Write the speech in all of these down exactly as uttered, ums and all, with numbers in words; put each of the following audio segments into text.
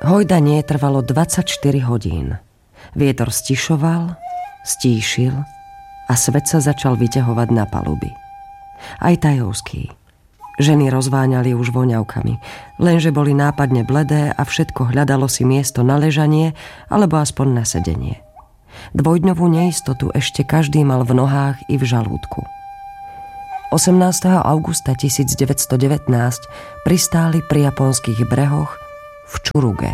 Hojdanie trvalo dvadsaťštyri hodín. Vietor stišoval, stíšil a svet sa začal vyťahovať na paluby. Aj Tajovský. Ženy rozváňali už voňavkami, lenže boli nápadne bledé a všetko hľadalo si miesto na ležanie alebo aspoň na sedenie. Dvojdňovú neistotu ešte každý mal v nohách i v žalúdku. osemnásteho augusta tisícdeväťstodevätnásť pristáli pri japonských brehoch v Čuruge.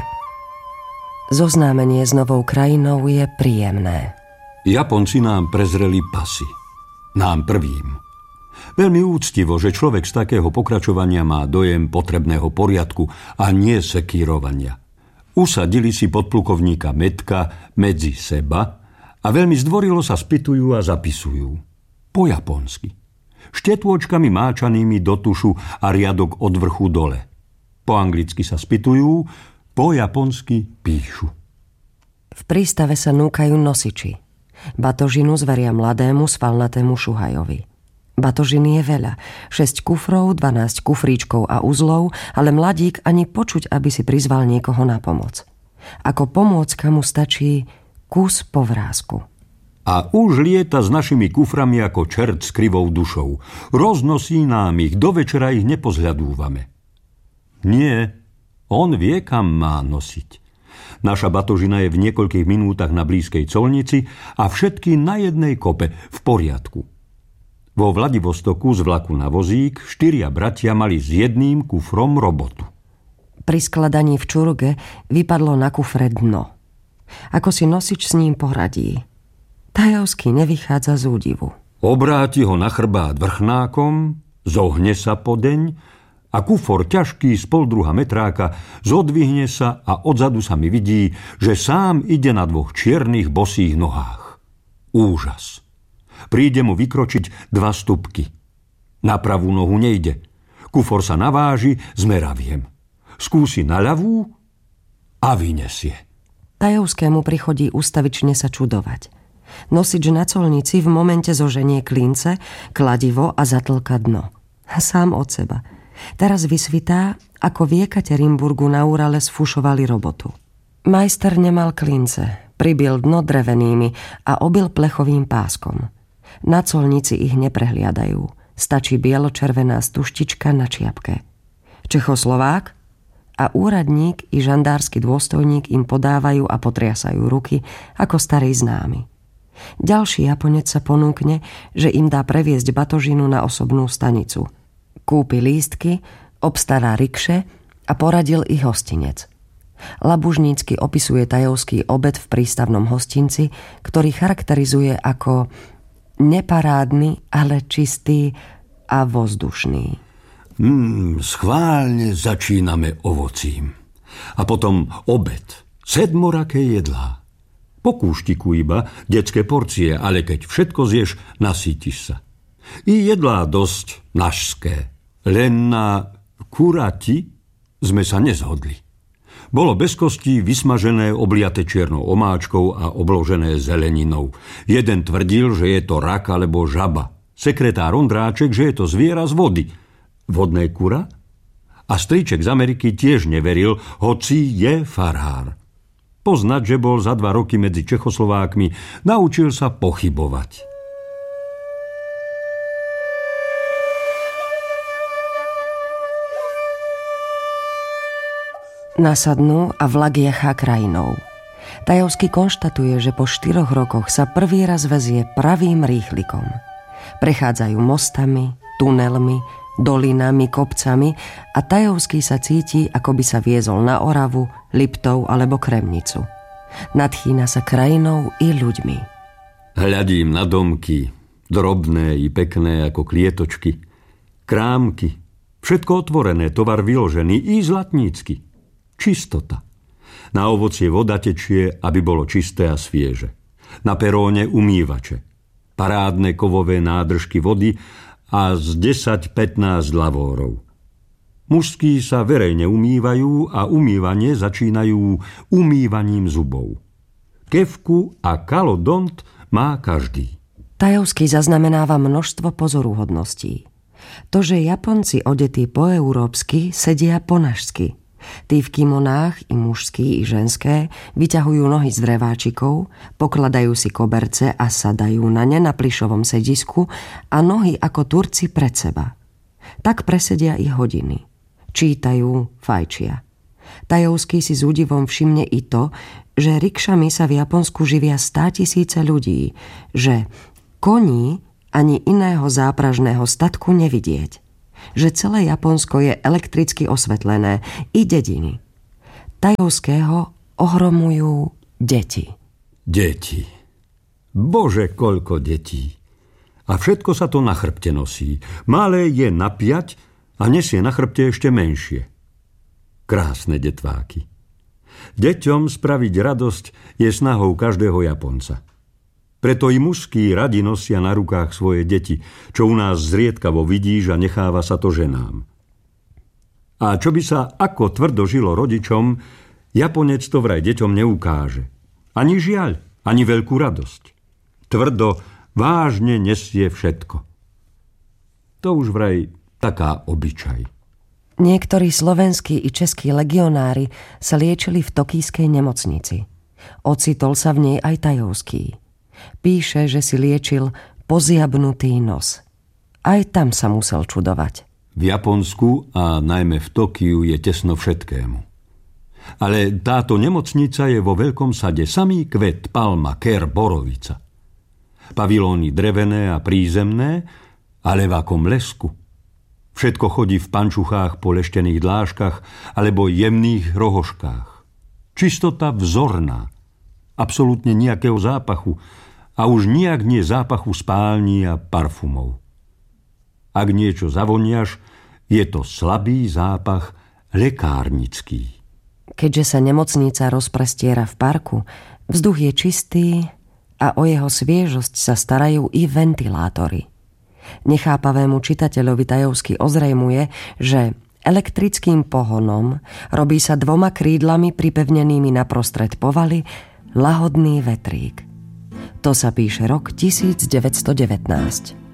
Zoznámenie s novou krajinou je príjemné. Japonci nám prezreli pasy. Nám prvým. Veľmi úctivo, že človek z takého pokračovania má dojem potrebného poriadku a nie sekírovania. Usadili si podplukovníka Metka medzi seba a veľmi zdvorilo sa spýtujú a zapisujú. Po japonsky. Štetôčkami máčanými do tušu a riadok od vrchu dole. Po anglicky sa spýtujú, po japonsky píšu. V prístave sa núkajú nosiči. Batožinu zveria mladému svalnatému šuhajovi. Batožiny je veľa. šesť kufrov, dvanásť kufríčkov a uzlov, ale mladík ani počuť, aby si prizval niekoho na pomoc. Ako pomôcka mu stačí kus povrásku. A už lieta s našimi kuframi ako čert s krivou dušou. Roznosí nám ich, do večera ich nepozhľadúvame. Nie, on vie, kam má nosiť. Naša batožina je v niekoľkých minútach na blízkej colnici a všetky na jednej kope v poriadku. Vo Vladivostoku z vlaku na vozík štyria bratia mali s jedným kufrom robotu. Pri skladaní v Čuruge vypadlo na kufre dno. Ako si nosič s ním poradí? Tajovský nevychádza z údivu. Obráti ho na chrbát vrchnákom, zohne sa podeň a kufor ťažký z poldruha metráka zodvihne sa a odzadu sa mi vidí, že sám ide na dvoch čiernych bosých nohách. Úžas. Príde mu vykročiť dva stupky. Na pravú nohu nejde. Kufor sa naváži s meraviem. Skúsi na ľavú a vynesie. Tajovskému prichodí ustavične sa čudovať. Nosič na colnici v momente zoženie klince, kladivo a zatlka dno. Sám od seba. Teraz vysvitá, ako v Jekaterinburgu na Urale sfušovali robotu. Majster nemal klince, pribil dno drevenými a obil plechovým páskom. Na colnici ich neprehliadajú. Stačí bielo-červená stuštička na čiapke. Čechoslovák a úradník i žandársky dôstojník im podávajú a potriasajú ruky ako starí známi. Ďalší Japonec sa ponúkne, že im dá previesť batožinu na osobnú stanicu. Kúpi lístky, obstará rikše a poradil ich hostinec. Labužnícky opisuje Tajovský obed v prístavnom hostinci, ktorý charakterizuje ako neparádny, ale čistý a vzdušný. Mm, schválne začíname ovocím. A potom obed, sedmoraké jedlá. Po kúštiku iba, detské porcie, ale keď všetko zješ, nasítiš sa. I jedlá dosť našské. Len na kurati sme sa nezhodli. Bolo bez kostí, vysmažené, obliate čiernou omáčkou a obložené zeleninou. Jeden tvrdil, že je to rak alebo žaba. Sekretár Ondráček, že je to zviera z vody. Vodné kura? A strýček z Ameriky tiež neveril, hoci je farár. Poznať, že bol za dva roky medzi Čechoslovákmi, naučil sa pochybovať. Nasadnú a vlak jachá krajinou. Tajovský konštatuje, že po štyroch rokoch sa prvý raz vezie pravým rýchlikom. Prechádzajú mostami, tunelmi, dolinami, kopcami a Tajovský sa cíti, ako by sa viezol na Oravu, Liptov alebo Kremnicu. Nadchýna sa krajinou i ľuďmi. Hľadím na domky, drobné i pekné ako klietočky, krámky, všetko otvorené, tovar vyložený i zlatnícky. Čistota. Na ovocie voda tečie, aby bolo čisté a svieže. Na peróne umývače. Parádne kovové nádržky vody a z desať pätnásť lavórov. Mužskí sa verejne umývajú a umývanie začínajú umývaním zubov. Kefku a kalodont má každý. Tajovský zaznamenáva množstvo pozoruhodností. To, že Japonci odetí po európsky, sedia po našsky. Tí v kimonách, i mužskí, i ženské, vyťahujú nohy z dreváčikov, pokladajú si koberce a sadajú na ne na plyšovom sedisku a nohy ako Turci pred seba. Tak presedia i hodiny. Čítajú, fajčia. Tajovský si s údivom všimne i to, že rikšami sa v Japonsku živia státisíce ľudí, že koní ani iného zápražného statku nevidieť, že celé Japonsko je elektricky osvetlené, i dediny. Tajovského ohromujú deti. Deti. Bože, koľko detí. A všetko sa to na chrbte nosí. Malé je na piať a nesie na chrbte ešte menšie. Krásne detváky. Deťom spraviť radosť je snahou každého Japonca. Preto i mužskí radi nosia na rukách svoje deti, čo u nás zriedkavo vidíš a necháva sa to ženám. A čo by sa ako tvrdo žilo rodičom, Japonec to vraj deťom neukáže. Ani žiaľ, ani veľkú radosť. Tvrdo, vážne nesie všetko. To už vraj taká obyčaj. Niektorí slovenskí i českí legionári sa liečili v tokijskej nemocnici. Ocitol sa v nej aj Tajovský. Píše, že si liečil poziabnutý nos. Aj tam sa musel čudovať. V Japonsku a najmä v Tokiu je tesno všetkému. Ale táto nemocnica je vo veľkom sade samý kvet, palma, ker, borovica. Pavilóny drevené a prízemné, ale v akom lesku. Všetko chodí v pančuchách po leštených dlážkach alebo jemných rohoškách. Čistota vzorná. Absolútne nejakého zápachu. A už nijak nie zápachu spální a parfumov. Ak niečo zavoniaš, je to slabý zápach lekárnický. Keďže sa nemocnica rozprestiera v parku, vzduch je čistý a o jeho sviežosť sa starajú i ventilátory. Nechápavému čitateľovi Tajovský ozrejmuje, že elektrickým pohonom robí sa dvoma krídlami pripevnenými na prostred povaly lahodný vetrík. To sa píše rok tisícdeväťstodevätnásť.